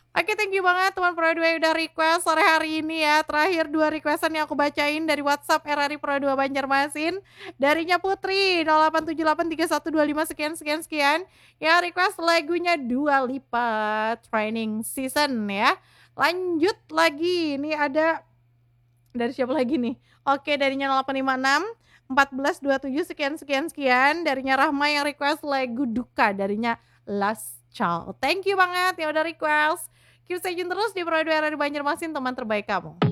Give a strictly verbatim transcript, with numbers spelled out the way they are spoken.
Oke, thank you banget teman Pro dua yang udah request sore hari ini ya. Terakhir dua request-an yang aku bacain dari WhatsApp R R I Pro dua Banjarmasin. Darinya Putri nol delapan tujuh delapan tiga satu dua lima sekian sekian sekian, yang request lagunya Dua Lipa, Training Season ya. Lanjut lagi, ini ada dari siapa lagi nih? Oke, darinya nol delapan lima enam empat belas dua tujuh sekian sekian sekian, darinya Rahma yang request lagu Duka, darinya Last Child. Thank you banget yang udah request. Keep stay tune terus di Pro dua R R I Banjarmasin, teman terbaik kamu.